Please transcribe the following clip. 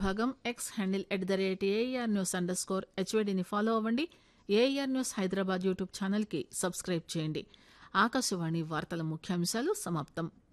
విభాగం X handle @AIR News_HVDని follow అవ్వండి. AR news Hyderabad YouTube ఛానల్కి సబ్స్క్రైబ్ చేయండి. ఆకాశవాణి వార్తల ముఖ్యాంశాలు సమాప్తం.